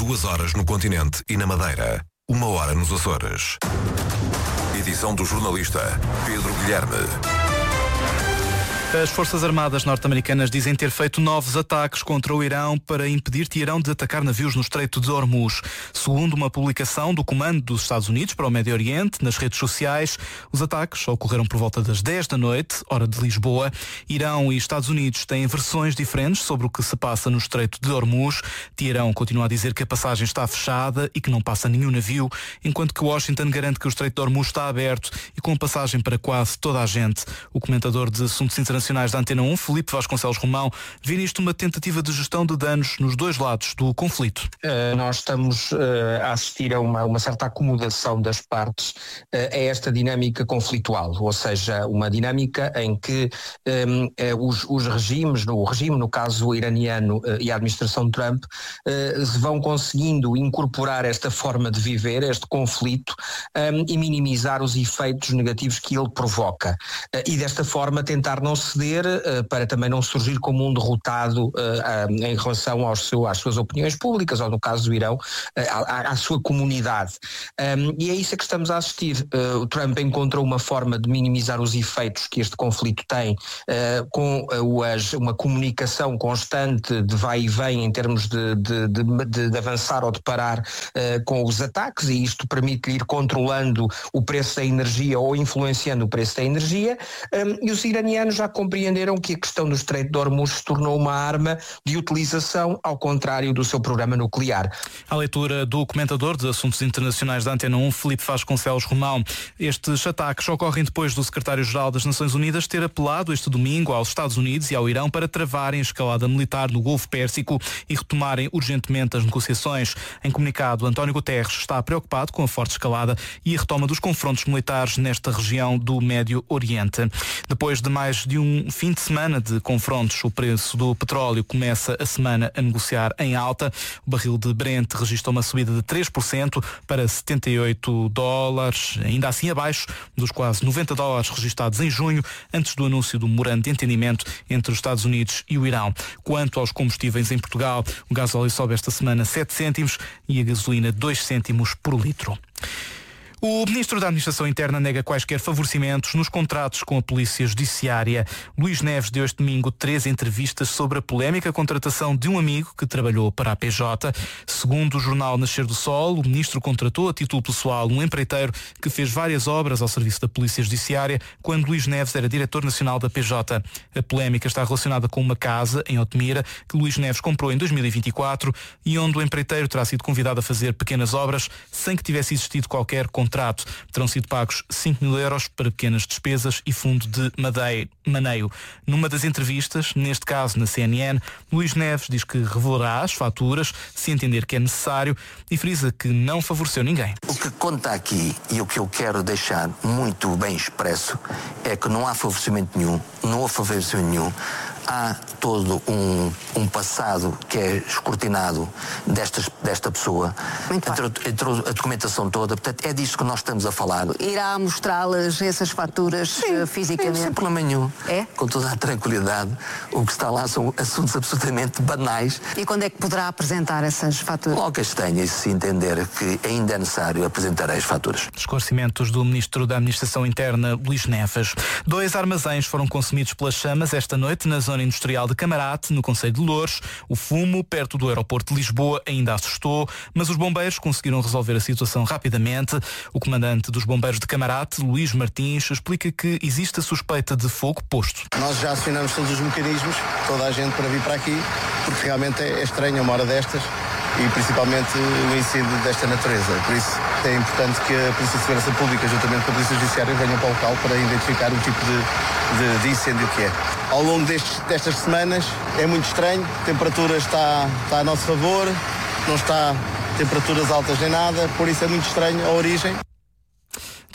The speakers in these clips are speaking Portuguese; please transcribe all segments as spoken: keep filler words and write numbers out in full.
Duas horas no continente e na Madeira. Uma hora nos Açores. Edição do jornalista Pedro Guilherme. As Forças Armadas norte-americanas dizem ter feito novos ataques contra o Irão para impedir Teherão de atacar navios no Estreito de Hormuz. Segundo uma publicação do Comando dos Estados Unidos para o Médio Oriente, nas redes sociais, os ataques ocorreram por volta das dez da noite, hora de Lisboa. Irão e Estados Unidos têm versões diferentes sobre o que se passa no Estreito de Hormuz. Teherão continua a dizer que a passagem está fechada e que não passa nenhum navio, enquanto que Washington garante que o Estreito de Hormuz está aberto e com passagem para quase toda a gente. O comentador de assuntos internacionais da Antena um, Filipe Vasconcelos Romão, vê nisto uma tentativa de gestão de danos nos dois lados do conflito. Uh, nós estamos uh, a assistir a uma, uma certa acomodação das partes uh, a esta dinâmica conflitual, ou seja, uma dinâmica em que um, uh, os, os regimes, no, o regime, no caso iraniano uh, e a administração de Trump, uh, vão conseguindo incorporar esta forma de viver, este conflito, um, e minimizar os efeitos negativos que ele provoca. Uh, e desta forma tentar não ceder uh, para também não surgir como um derrotado uh, uh, em relação aos seu, às suas opiniões públicas, ou no caso do Irão, uh, à, à sua comunidade. Um, e é isso a que estamos a assistir. Uh, o Trump encontrou uma forma de minimizar os efeitos que este conflito tem uh, com uh, as, uma comunicação constante de vai e vem em termos de, de, de, de avançar ou de parar uh, com os ataques, e isto permite ir controlando o preço da energia ou influenciando o preço da energia. Um, e os iranianos já compreenderam que a questão do Estreito de Hormuz se tornou uma arma de utilização, ao contrário do seu programa nuclear. A leitura do comentador de assuntos internacionais da Antena um, Filipe Vasconcelos Romão. Estes ataques ocorrem depois do secretário-geral das Nações Unidas ter apelado este domingo aos Estados Unidos e ao Irão para travarem a escalada militar no Golfo Pérsico e retomarem urgentemente as negociações. Em comunicado, António Guterres está preocupado com a forte escalada e a retoma dos confrontos militares nesta região do Médio Oriente. Depois de mais de um fim de semana de confrontos, o preço do petróleo começa a semana a negociar em alta. O barril de Brent registrou uma subida de três por cento para setenta e oito dólares, ainda assim abaixo dos quase noventa dólares registados em junho, antes do anúncio do memorando de entendimento entre os Estados Unidos e o Irão. Quanto aos combustíveis em Portugal, o gasóleo sobe esta semana sete cêntimos e a gasolina dois cêntimos por litro. O Ministro da Administração Interna nega quaisquer favorecimentos nos contratos com a Polícia Judiciária. Luís Neves deu este domingo três entrevistas sobre a polémica contratação de um amigo que trabalhou para a P J. Segundo o jornal Nascer do Sol, o Ministro contratou a título pessoal um empreiteiro que fez várias obras ao serviço da Polícia Judiciária quando Luís Neves era Diretor Nacional da P J. A polémica está relacionada com uma casa em Otemira que Luís Neves comprou em dois mil e vinte e quatro e onde o empreiteiro terá sido convidado a fazer pequenas obras sem que tivesse existido qualquer contrato. Terão sido pagos cinco mil euros para pequenas despesas e fundo de maneio. Numa das entrevistas, neste caso na C N N, Luís Neves diz que revelará as faturas se entender que é necessário e frisa que não favoreceu ninguém. O que conta aqui e o que eu quero deixar muito bem expresso é que não há favorecimento nenhum, não houve favorecimento nenhum. Há todo um, um passado que é escrutinado destas, desta pessoa, entre, entre a documentação toda, portanto é disso que nós estamos a falar. Irá mostrá-las essas faturas sim, fisicamente? Sim, sem problema nenhum. É? Com toda a tranquilidade. O que está lá são assuntos absolutamente banais. E quando é que poderá apresentar essas faturas? Logo que as tenha e se entender que ainda é necessário, apresentarei as faturas. Esclarecimentos do Ministro da Administração Interna, Luís Neves. Dois armazéns foram consumidos pelas chamas esta noite na zona industrial de Camarate, no concelho de Louros. O fumo, perto do aeroporto de Lisboa, ainda assustou, mas os bombeiros conseguiram resolver a situação rapidamente. O comandante dos bombeiros de Camarate, Luís Martins, explica que existe a suspeita de fogo posto. Nós já acionamos todos os mecanismos, toda a gente para vir para aqui, porque realmente é estranho uma hora destas e principalmente o incêndio desta natureza. Por isso é importante que a Polícia de Segurança Pública, juntamente com a Polícia Judiciária, venham para o local para identificar o tipo de, de, de incêndio que é. Ao longo destes, destas semanas é muito estranho, a temperatura está, está a nosso favor, não está temperaturas altas nem nada, por isso é muito estranho a origem.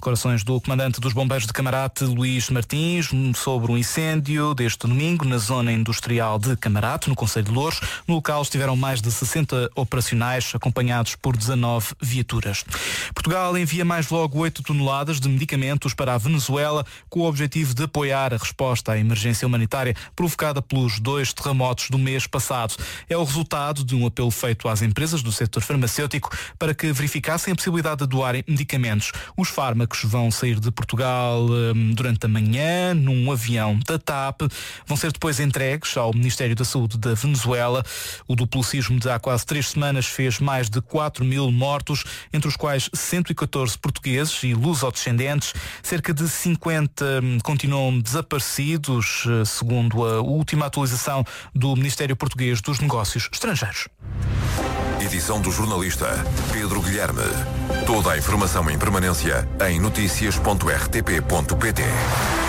declarações do comandante dos bombeiros de Camarate, Luís Martins, sobre o incêndio deste domingo na zona industrial de Camarate, no concelho de Louros. No local estiveram mais de sessenta operacionais, acompanhados por dezanove viaturas. Portugal envia mais logo oito toneladas de medicamentos para a Venezuela, com o objetivo de apoiar a resposta à emergência humanitária provocada pelos dois terremotos do mês passado. É o resultado de um apelo feito às empresas do setor farmacêutico para que verificassem a possibilidade de doarem medicamentos. Os fármacos vão sair de Portugal hum, durante a manhã, num avião da TAP. Vão ser depois entregues ao Ministério da Saúde da Venezuela. O duplo sismo de há quase três semanas fez mais de quatro mil mortos, entre os quais cento e catorze portugueses e lusodescendentes. Cerca de cinquenta hum, continuam desaparecidos, segundo a última atualização do Ministério Português dos Negócios Estrangeiros. Edição do jornalista Pedro Guilherme. Toda a informação em permanência em notícias ponto r t p ponto p t.